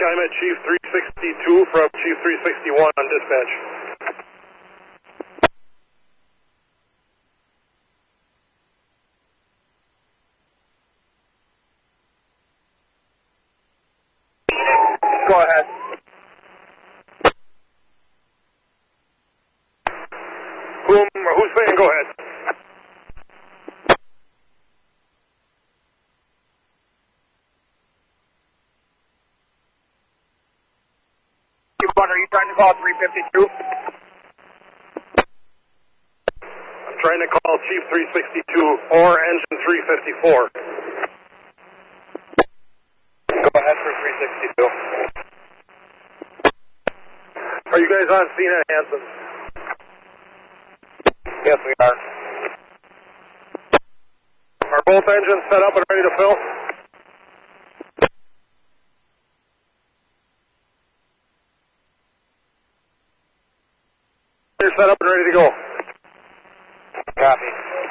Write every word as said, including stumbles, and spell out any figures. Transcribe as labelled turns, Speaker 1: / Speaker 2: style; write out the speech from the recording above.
Speaker 1: I'm at Chief three sixty-two from Chief three sixty-one on dispatch.
Speaker 2: Go ahead.
Speaker 1: Whom, who's saying go ahead?
Speaker 2: Are you trying to call three fifty-two?
Speaker 1: I'm trying to call Chief three sixty-two or Engine three fifty-four.
Speaker 2: Go ahead for three sixty-two.
Speaker 1: Are you guys on scene at Hanson?
Speaker 2: Yes, we are.
Speaker 1: Are both engines set up and ready to fill? You're set up and ready to go.
Speaker 2: Copy.